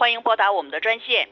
欢迎拨打我们的专线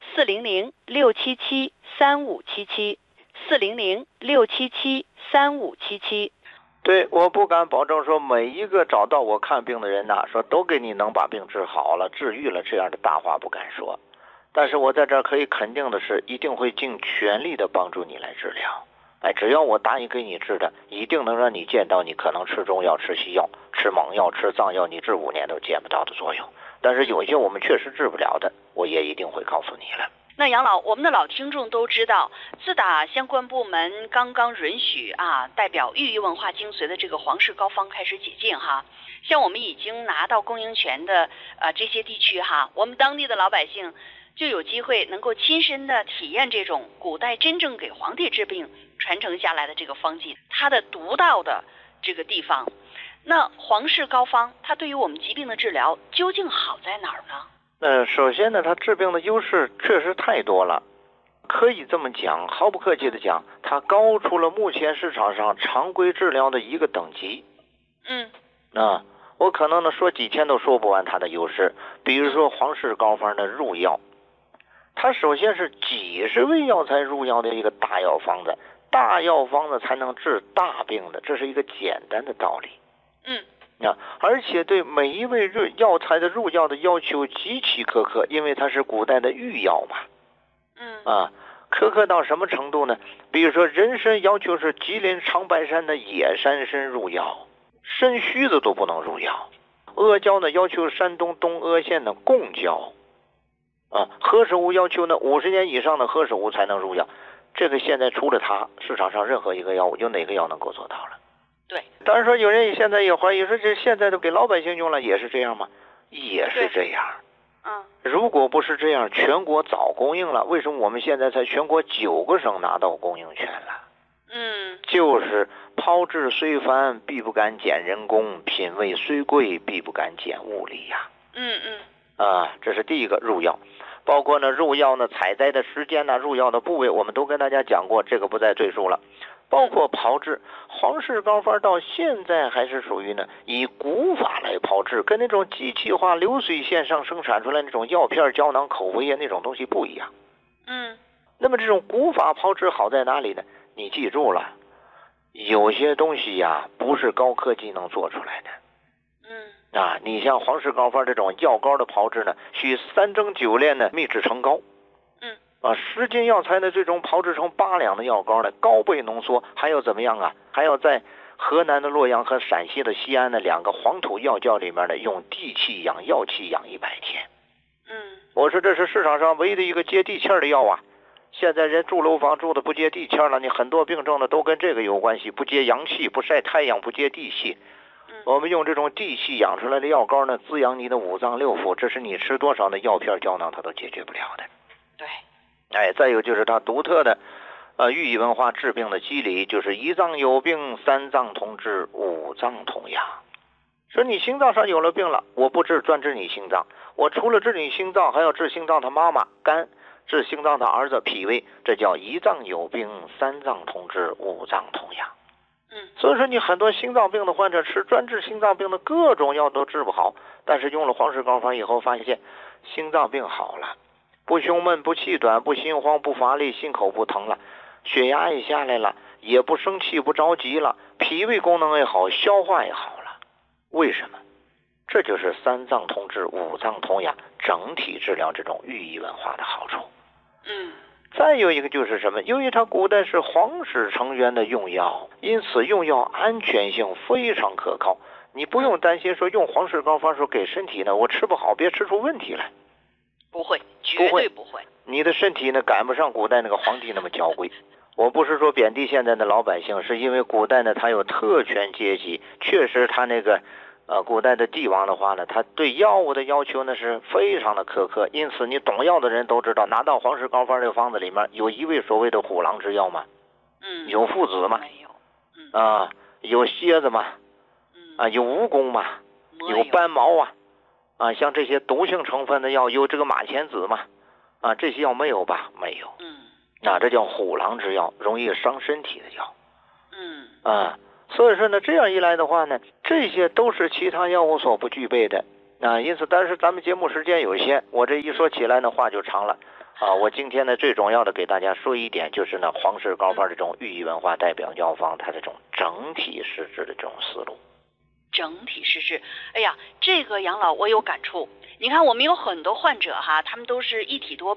400-677-3577，400-677-3577。 对，我不敢保证说每一个找到我看病的人呐，说都给你能把病治好了、治愈了，这样的大话不敢说。但是我在这儿可以肯定的是，一定会尽全力的帮助你来治疗。只要我答应给你治的，一定能让你见到你可能吃中药、吃西药、吃猛药、吃藏药，你治5年都见不到的作用。但是有一些我们确实治不了的，我也一定会告诉你了。 那杨老，我们的老听众都知道，自打相关部门刚刚允许代表寓意文化精髓的这个皇氏膏方开始解禁像我们已经拿到供应权的这些地区我们当地的老百姓就有机会能够亲身的体验这种古代真正给皇帝治病传承下来的这个方剂，它的独到的这个地方。那皇氏膏方它对于我们疾病的治疗究竟好在哪儿呢？ 首先呢，它治病的优势确实太多了，可以这么讲，毫不客气的讲，它高出了目前市场上常规治疗的一个等级。我可能说几天都说不完它的优势。比如说皇氏膏方的入药，它首先是几十味药材入药的一个大药方子，大药方子才能治大病的，这是一个简单的道理。而且对每一味药材的入药的要求极其苛刻，因为它是古代的御药嘛。苛刻到什么程度呢？比如说人参要求是吉林长白山的野山参入药，参须子都不能入药。阿胶呢要求山东东阿县的贡胶。何首乌要求呢50年以上的何首乌才能入药。这个现在除了它，市场上任何一个药物有哪个药能够做到了？ 对， 当然说有人现在也怀疑说，这现在都给老百姓用了，也是这样吗？也是这样。如果不是这样，全国早供应了，为什么我们现在才全国9个省拿到供应权了？就是炮制虽繁，必不敢减人工；品味虽贵，必不敢减物力呀。这是第一个入药。包括呢入药呢采摘的时间呢入药的部位，我们都跟大家讲过，这个不再赘述了。包括炮制，皇氏膏方到现在还是属于呢以古法来炮制，跟那种机器化流水线上生产出来那种药片胶囊口服液那种东西不一样。那么这种古法炮制好在哪里呢？你记住了，有些东西不是高科技能做出来的。你像皇氏膏方这种药膏的炮制呢，需3蒸9炼呢秘制成膏。10斤药材呢最终炮制成8两的药膏呢，高倍浓缩，还要怎么样还要在河南的洛阳和陕西的西安的2个黄土药窖里面呢，用地气养药气养100天。我说这是市场上唯一的一个接地气的药现在人住楼房住的不接地气了，你很多病症呢都跟这个有关系，不接阳气，不晒太阳，不接地气。我们用这种地气养出来的药膏呢，滋养你的5脏6腑，这是你吃多少的药片胶囊它都解决不了的。 对。 再有就是它独特的寓意文化治病的机理，就是1脏有病3脏同治5脏同养。说你心脏上有了病了，我不治专治你心脏，我除了治你心脏，还要治心脏他妈妈肝，治心脏他儿子脾胃，这叫1脏有病3脏同治5脏同养。所以说你很多心脏病的患者吃专治心脏病的各种药都治不好，但是用了皇氏膏方以后发现心脏病好了，不胸闷，不气短，不心慌，不乏力，心口不疼了，血压也下来了，也不生气，不着急了，脾胃功能也好，消化也好了。为什么？这就是3脏同治5脏同养，整体治疗这种寓意文化的好处。再有一个就是什么？由于它古代是皇室成员的用药，因此用药安全性非常可靠。你不用担心说用皇氏膏方说给身体呢我吃不好，别吃出问题来。 不会，绝对不会。 你的身体呢赶不上古代那个皇帝那么娇贵。我不是说贬低现在的老百姓，是因为古代呢他有特权阶级，确实他那个古代的帝王的话呢，他对药物的要求呢是非常的苛刻，因此你懂药的人都知道，拿到皇氏膏方这个方子里面有一味所谓的虎狼之药吗？有附子吗？ 没有。 有蝎子吗？有蜈蚣吗？有斑毛像这些毒性成分的药，有这个马钱子吗？这些药没有吧？没有。这叫虎狼之药，容易伤身体的药。所以说呢，这样一来的话呢，这些都是其他药物所不具备的。 因此，但是咱们节目时间有限，我这一说起来呢，话就长了。我今天呢，最重要的给大家说一点，就是呢，皇室高方这种寓意文化代表药方，它这种整体施治的这种思路。 整体施治，哎呀，这个杨老我有感触。你看，我们有很多患者哈，他们都是一体多